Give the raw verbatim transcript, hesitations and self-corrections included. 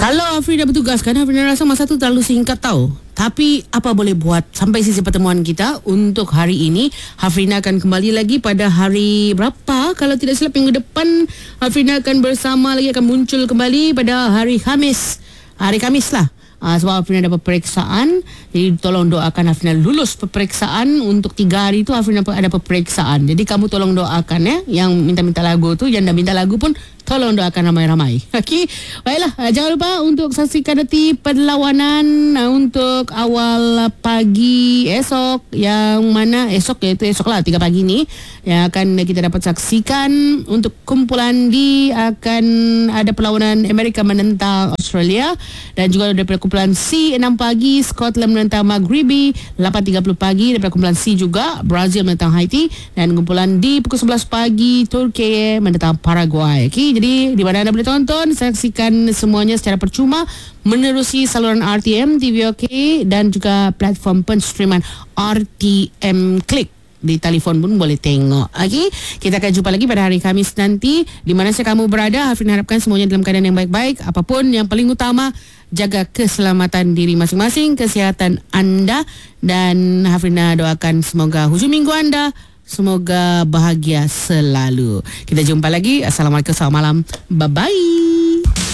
Kalau Afrina bertugas, kan Afrina rasa masa tu terlalu singkat tau. Tapi apa boleh buat, sampai sisi pertemuan kita untuk hari ini, Afrina akan kembali lagi pada hari berapa? Kalau tidak silap minggu depan, Afrina akan bersama lagi, akan muncul kembali pada hari Khamis. Hari Khamis lah. Uh, sebab Afrina ada peperiksaan. Jadi tolong doakan Afrina lulus peperiksaan. Untuk tiga hari tu Afrina ada peperiksaan. Jadi kamu tolong doakan ya, yang minta-minta lagu tu, yang dah minta lagu pun tolong doakan ramai-ramai. Okey. Baiklah, uh, jangan lupa untuk saksikan nanti perlawanan uh, untuk awal pagi esok, yang mana esok, iaitu esok lah tiga pagi ni, yang akan kita dapat saksikan untuk kumpulan D. Akan ada perlawanan Amerika menentang Australia, dan juga daripada kumpulan C enam pagi Scotland menentang Maghribi, lapan tiga puluh pagi daripada kumpulan C juga Brazil menentang Haiti, dan kumpulan D pukul sebelas pagi Turki menentang Paraguay. Okey, jadi di mana anda boleh tonton, saksikan semuanya secara percuma menerusi saluran R T M T V OK dan juga platform penstreaman R T M Click. Di telefon pun boleh tengok. Okey, kita akan jumpa lagi pada hari Khamis nanti. Di mana saja kamu berada, Hafrin harapkan semuanya dalam keadaan yang baik-baik. Apapun yang paling utama, jaga keselamatan diri masing-masing, kesihatan anda, dan Hafrina doakan semoga hujung minggu anda semoga bahagia selalu. Kita jumpa lagi. Assalamualaikum, selamat malam. Bye-bye.